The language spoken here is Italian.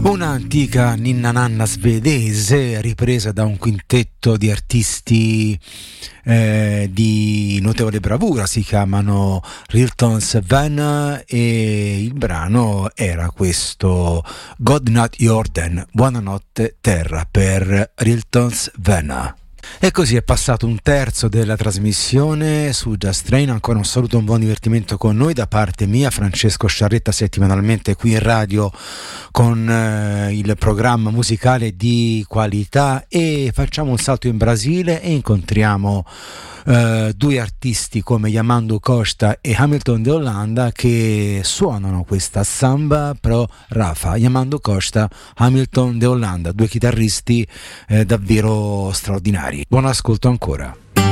Una antica ninna nanna svedese ripresa da un quintetto di artisti di notevole bravura, si chiamano Riltons Vana, e il brano era questo God Not Jordan, Buonanotte Terra, per Riltons Vana. E così è passato un terzo della trasmissione su Just Train. Ancora un saluto, un buon divertimento con noi da parte mia, Francesco Sciarretta, settimanalmente qui in radio con il programma musicale di qualità. E facciamo un salto in Brasile e incontriamo due artisti come Yamandu Costa e Hamilton de Holanda che suonano questa samba pro Rafa. Yamandu Costa, Hamilton de Holanda, due chitarristi davvero straordinari. Buon ascolto ancora.